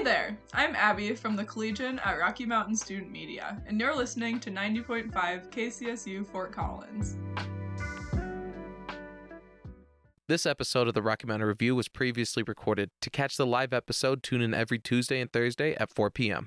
Hey there, I'm Abby from the Collegian at Rocky Mountain Student Media, and you're listening to 90.5 KCSU Fort Collins. This episode of the Rocky Mountain Review was previously recorded. To catch the live episode, tune in every Tuesday and Thursday at 4 p.m.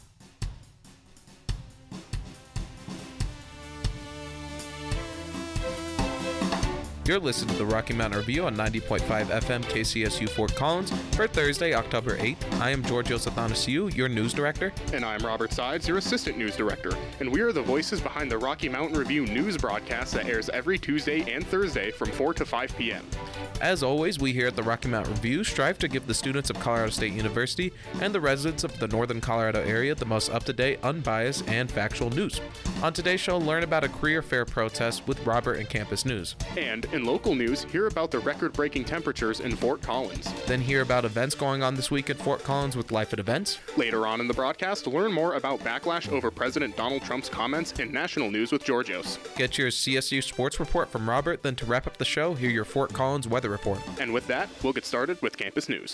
You're listening to the Rocky Mountain Review on 90.5 FM KCSU Fort Collins for Thursday, October 8th. I am Georgios Athanasiou, your news director. And I'm Robert Sides, your assistant news director. And we are the voices behind the Rocky Mountain Review news broadcast that airs every Tuesday and Thursday from 4 to 5 p.m. As always, we here at the Rocky Mountain Review strive to give the students of Colorado State University and the residents of the Northern Colorado area the most up-to-date, unbiased, and factual news. On today's show, learn about a career fair protest with Robert and Campus News. And in local news, hear about the record-breaking temperatures in Fort Collins. Then hear about events going on this week at Fort Collins with Life at Events. Later on in the broadcast, learn more about backlash over President Donald Trump's comments in national news with Georgios. Get your CSU sports report from Robert, then to wrap up the show, hear your Fort Collins weather report. And with that, we'll get started with Campus News.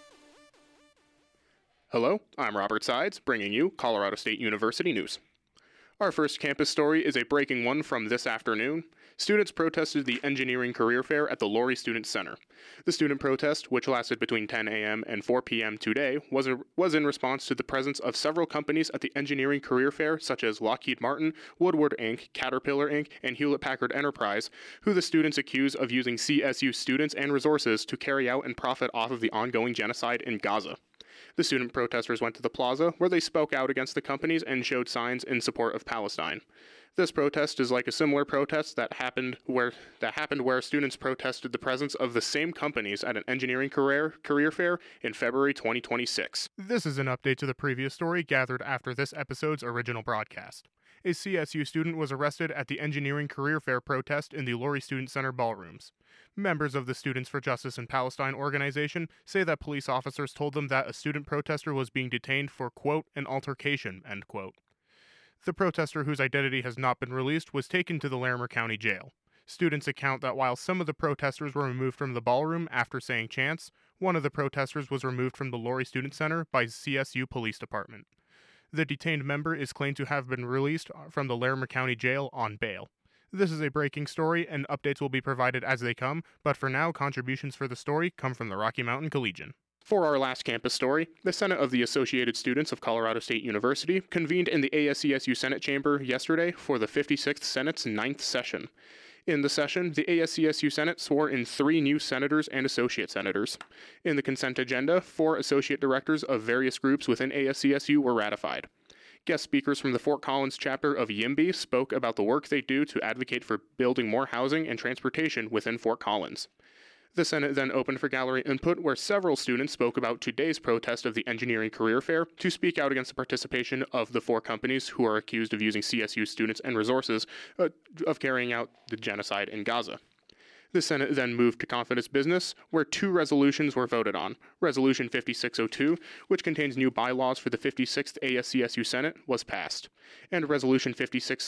Hello, I'm Robert Sides, bringing you Colorado State University news. Our first campus story is a breaking one from this afternoon. Students protested the engineering career fair at the Laurie Student Center. The student protest, which lasted between 10 a.m. and 4 p.m. today, was in response to the presence of several companies at the engineering career fair, such as Lockheed Martin, Woodward Inc., Caterpillar Inc., and Hewlett-Packard Enterprise, who the students accuse of using CSU students and resources to carry out and profit off of the ongoing genocide in Gaza. The student protesters went to the plaza, where they spoke out against the companies and showed signs in support of Palestine. This protest is like a similar protest that happened where students protested the presence of the same companies at an engineering career fair in February 2026. This is an update to the previous story gathered after this episode's original broadcast. A CSU student was arrested at the engineering career fair protest in the Laurie Student Center ballrooms. Members of the Students for Justice in Palestine organization say that police officers told them that a student protester was being detained for, quote, an altercation, end quote. The protester, whose identity has not been released, was taken to the Larimer County Jail. Students account that while some of the protesters were removed from the ballroom after saying chants, one of the protesters was removed from the Laurie Student Center by CSU Police Department. The detained member is claimed to have been released from the Larimer County Jail on bail. This is a breaking story, and updates will be provided as they come, but for now, contributions for the story come from the Rocky Mountain Collegian. For our last campus story, the Senate of the Associated Students of Colorado State University convened in the ASCSU Senate chamber yesterday for the 56th Senate's 9th session. In the session, the ASCSU Senate swore in 3 new senators and associate senators. In the consent agenda, 4 associate directors of various groups within ASCSU were ratified. Guest speakers from the Fort Collins chapter of YIMBY spoke about the work they do to advocate for building more housing and transportation within Fort Collins. The Senate then opened for gallery input, where several students spoke about today's protest of the engineering career fair to speak out against the participation of the 4 companies who are accused of using CSU students and resources of carrying out the genocide in Gaza. The Senate then moved to confidence business, where 2 resolutions were voted on. Resolution 5602, which contains new bylaws for the 56th ASCSU Senate, was passed, and Resolution 56